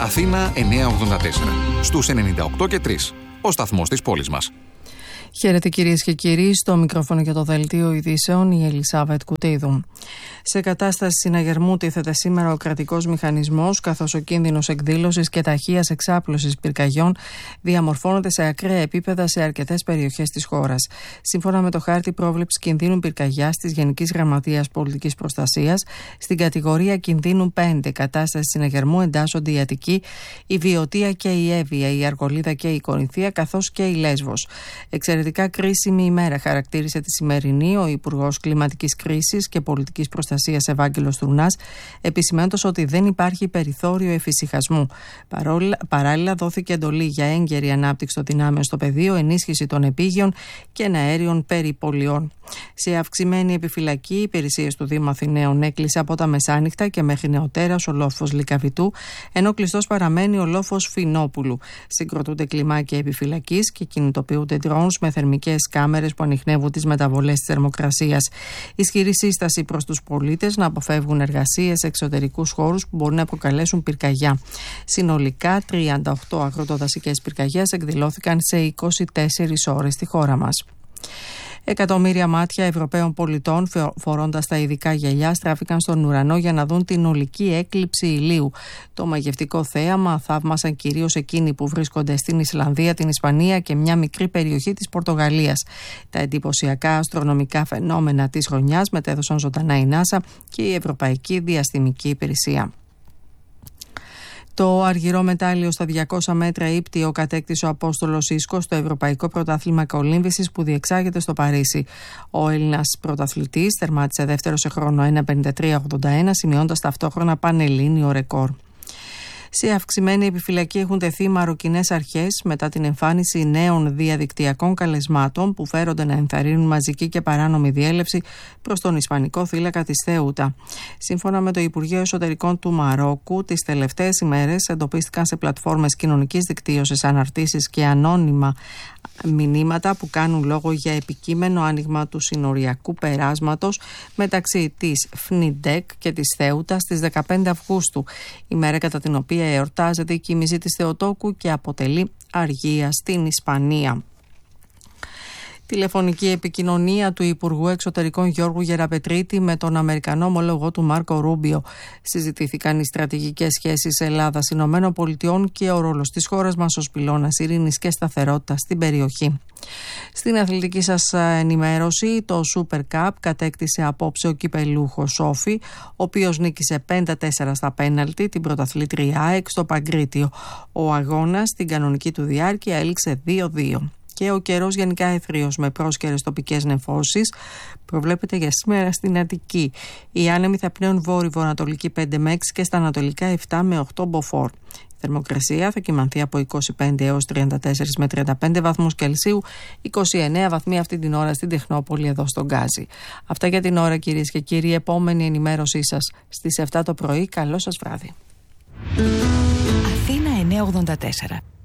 Αθήνα 984. Στους 98 και 3. Ο σταθμός της πόλης μας. Χαίρετε κυρίες και κύριοι, στο μικρόφωνο για το δελτίο ειδήσεων η Ελισάβετ Κουτίδου. Σε κατάσταση συναγερμού τίθεται σήμερα ο κρατικός μηχανισμός, καθώς ο κίνδυνος εκδήλωσης και ταχείας εξάπλωσης πυρκαγιών διαμορφώνεται σε ακραία επίπεδα σε αρκετές περιοχές της χώρας. Σύμφωνα με το χάρτη πρόβλεψης κινδύνου πυρκαγιάς της Γενικής Γραμματείας Πολιτικής Προστασίας, στην κατηγορία κινδύνου 5 κατάσταση συναγερμού εντάσσονται η Αττική, η Βιωτία και η Εύβοια, η Αργολίδα και η Κορινθία, καθώς και η Λέσβος. Εξαιρετικά κρίσιμη ημέρα χαρακτήρισε τη σημερινή ο Υπουργός Κλιματικής Κρίσης και Πολιτικής Προστασίας Ευάγγελος Τουρνάς, επισημαίνοντας ότι δεν υπάρχει περιθώριο εφησυχασμού. Παράλληλα, δόθηκε εντολή για έγκαιρη ανάπτυξη των δυνάμεων στο πεδίο, ενίσχυση των επίγειων και εναέριων περιπολιών. Σε αυξημένη επιφυλακή, οι υπηρεσίες του Δήμου Αθηναίων έκλεισε από τα μεσάνυχτα και μέχρι νεοτέρας ο λόφος Λυκαβητού, ενώ κλειστός παραμένει ο λόφος Φινόπουλου. Συγκροτούνται κλιμάκια επιφυλακής και κινητοποιούνται drones με θερμικές κάμερες που ανιχνεύουν τις μεταβολές της θερμοκρασίας. Ισχυρή σύσταση προς τους πολίτες να αποφεύγουν εργασίες σε εξωτερικούς χώρους που μπορούν να προκαλέσουν πυρκαγιά. Συνολικά, 38 αγροτοδασικές πυρκαγιές εκδηλώθηκαν σε 24 ώρες στη χώρα μας. Εκατομμύρια μάτια Ευρωπαίων πολιτών, φορώντας τα ειδικά γυαλιά, στράφηκαν στον ουρανό για να δουν την ολική έκλειψη ηλίου. Το μαγευτικό θέαμα θαύμασαν κυρίως εκείνοι που βρίσκονται στην Ισλανδία, την Ισπανία και μια μικρή περιοχή της Πορτογαλίας. Τα εντυπωσιακά αστρονομικά φαινόμενα της χρονιάς μετέδωσαν ζωντανά η NASA και η Ευρωπαϊκή Διαστημική Υπηρεσία. Το αργυρό μετάλλιο στα 200 μέτρα ύπτιο κατέκτησε ο Απόστολος Ίσκος στο Ευρωπαϊκό Πρωτάθλημα Κολύμβησης που διεξάγεται στο Παρίσι. Ο Έλληνας πρωταθλητής τερμάτισε δεύτερο σε χρόνο 1.53.81, σημειώντας ταυτόχρονα πανελλήνιο ρεκόρ. Σε αυξημένη επιφυλακή έχουν τεθεί μαροκινές αρχές μετά την εμφάνιση νέων διαδικτυακών καλεσμάτων που φέρονται να ενθαρρύνουν μαζική και παράνομη διέλευση προς τον Ισπανικό θύλακα της Θέουτα. Σύμφωνα με το Υπουργείο Εσωτερικών του Μαρόκου, τις τελευταίες ημέρες εντοπίστηκαν σε πλατφόρμες κοινωνικής δικτύωσης αναρτήσεις και ανώνυμα μηνύματα που κάνουν λόγο για επικείμενο άνοιγμα του συνοριακού περάσματος μεταξύ της Φνιντέκ και της Θέουτα στις 15 Αυγούστου, ημέρα κατά την οποία εορτάζεται η κοίμηση της Θεοτόκου και αποτελεί αργία στην Ισπανία. Τηλεφωνική επικοινωνία του Υπουργού Εξωτερικών Γιώργου Γεραπετρίτη με τον Αμερικανό ομολογό του Μάρκο Ρούμπιο. Συζητήθηκαν οι στρατηγικές σχέσεις Ελλάδας-Ηνωμένων Πολιτειών και ο ρόλος της χώρας μας ως πυλώνας ειρήνης και σταθερότητας στην περιοχή. Στην αθλητική σας ενημέρωση, το Super Cup κατέκτησε απόψε ο κυπελούχος Σόφι, ο οποίος νίκησε 5-4 στα πέναλτι την πρωταθλήτρια ΑΕΚ στο Παγκρίτιο. Ο αγώνας στην κανονική του διάρκεια έληξε 2-2. Και ο καιρός γενικά αιθρίος με πρόσκαιρες τοπικές νεφώσεις προβλέπεται για σήμερα στην Αττική. Οι άνεμοι θα πνέουν βόρειο-βορειοανατολική 5 με 6 και στα ανατολικά 7 με 8 μποφόρ. Η θερμοκρασία θα κυμανθεί από 25 έως 34 με 35 βαθμούς Κελσίου, 29 βαθμοί αυτή την ώρα στην Τεχνόπολη εδώ στον Γκάζι. Αυτά για την ώρα κυρίες και κύριοι, επόμενη ενημέρωσή σας στις 7 το πρωί. Καλό σας βράδυ. Αθήνα 984.